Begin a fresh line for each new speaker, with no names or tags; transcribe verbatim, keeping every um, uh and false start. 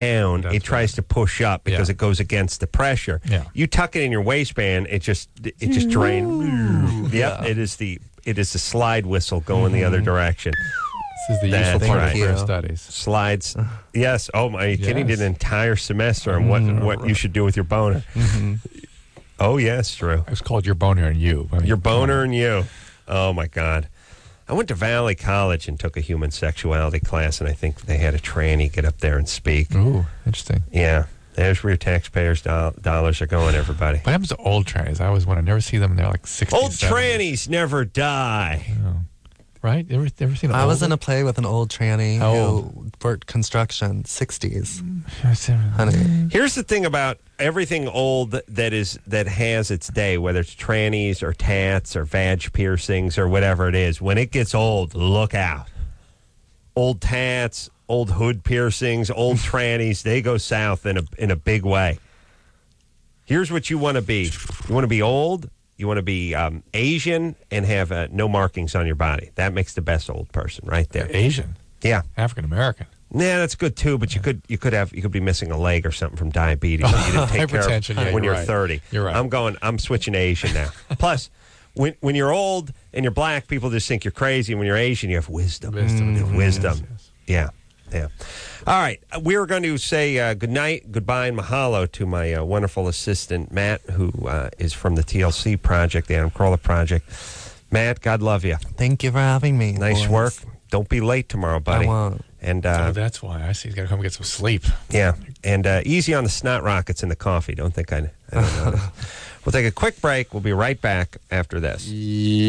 down,
That's
it tries
right.
to push up because
Yeah.
it goes against the pressure.
Yeah.
You tuck it in your waistband, it just it just drains. Yep, it is the it is the slide whistle going the other direction.
This is the
That's
useful part
right.
of career
Thank you.
studies.
Slides. Yes. Oh my! Kenny
Yes.
did an entire semester on what what you should do with your boner. Oh yes, Drew.
It's called Your Boner and You. I mean,
Your
come
boner
on.
and you. Oh my God. I went to Valley College and took a human sexuality class, and I think they had a tranny get up there and speak.
Ooh, interesting.
Yeah. There's where your taxpayers' do- dollars are going, everybody.
What happens to old trannies? I always want to never see them. They're like sixty.
Old trannies never die.
Right? Ever, ever seen?
I was in
old-
a play with an old tranny
How
who worked construction, sixties.
Honey.
Honey.
Here's the thing about everything old that is that has its day, whether it's trannies or tats or vag piercings or whatever it is. When it gets old, look out. Old tats, old hood piercings, old trannies, they go south in a in a big way. Here's what you want to be. You want to be old. You want to be um, Asian and have uh, no markings on your body. That makes the best old person right there.
Asian,
Yeah.
African American.
Yeah, that's good too. But you could you could have you could be missing a leg or something from diabetes that you didn't take care
Hypertension,
of
yeah,
when
you're
you're
right.
thirty.
You're right.
I'm going. I'm switching to Asian now. Plus, when when you're old and you're black, people just think you're crazy. And when you're Asian, you have wisdom.
Wisdom.
You have wisdom.
Yes, yes.
Yeah, yeah. All right, we are going to say uh, good night, goodbye, and mahalo to my uh, wonderful assistant Matt, who uh, is from the T L C project, the Adam Carolla project. Matt, God love you.
Thank you for having me.
Nice
boys.
work. Don't be late tomorrow, buddy.
I won't.
And
Oh,
uh,
that's why. I see. He's got to come get some sleep.
yeah, and uh, easy on the snot rockets in the coffee. Don't think I, I don't know this. We'll take a quick break. We'll be right back after this.